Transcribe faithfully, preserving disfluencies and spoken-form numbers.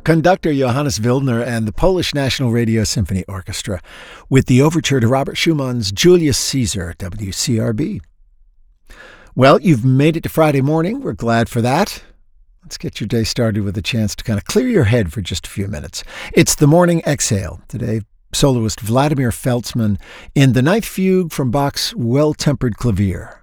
Conductor Johannes Wildner and the Polish National Radio Symphony Orchestra with the overture to Robert Schumann's Julius Caesar, W C R B. Well, you've made it to Friday morning. We're glad for that. Let's get your day started with a chance to kind of clear your head for just a few minutes. It's the Morning Exhale. Today, soloist Vladimir Feltzman in the Ninth Fugue from Bach's Well-Tempered Clavier.